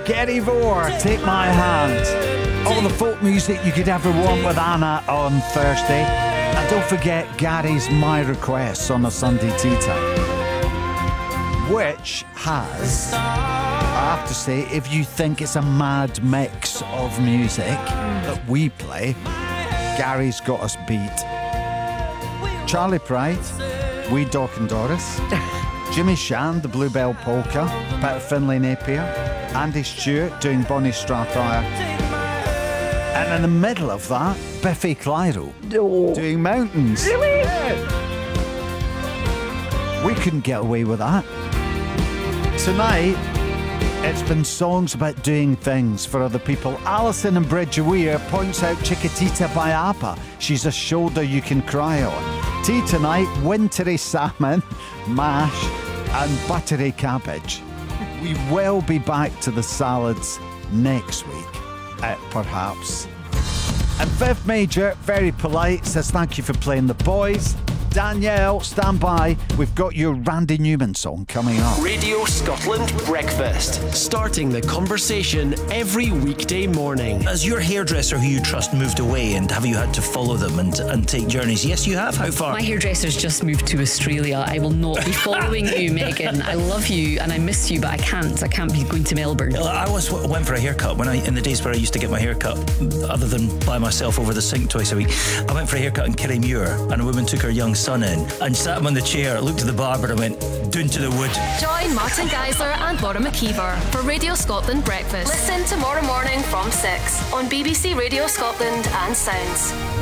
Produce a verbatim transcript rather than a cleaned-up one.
Gary Vore, Take My Hand. All the folk music you could ever want with Anna on Thursday. And don't forget Gary's My Requests on a Sunday tea time. Which has, I have to say, if you think it's a mad mix of music that we play, Gary's got us beat. Charlie Pride, Wee Doc and Doris, Jimmy Shand, the Bluebell Polka, Peter Finlay Napier, Andy Stewart doing Bonnie Strathire, and in the middle of that, Biffy Clyro Oh. doing Mountains. Really? Yeah. We couldn't get away with that. Tonight, it's been songs about doing things for other people. Alison in Bridgewere points out Chiquitita by ABBA. She's a shoulder you can cry on. Tea tonight, wintry salmon, mash and buttery cabbage. We will be back to the salads next week, uh, perhaps. And Viv Major, very polite, says thank you for playing the boys. Danielle, stand by. We've got your Randy Newman song coming up. Radio Scotland Breakfast. Starting the conversation every weekday morning. Has your hairdresser who you trust moved away, and have you had to follow them and, and take journeys? Yes, you have. How far? My hairdresser's just moved to Australia. I will not be following you, Megan. I love you and I miss you, but I can't. I can't be going to Melbourne. I always went for a haircut when I, in the days where I used to get my haircut, other than by myself over the sink twice a week. I went for a haircut in Kirriemuir, and a woman took her young son in and sat him on the chair, looked at the barber and went, down to the wood. Join Martin Geisler and Laura McKeever for Radio Scotland Breakfast. Listen tomorrow morning from six on B B C Radio Scotland and Sounds.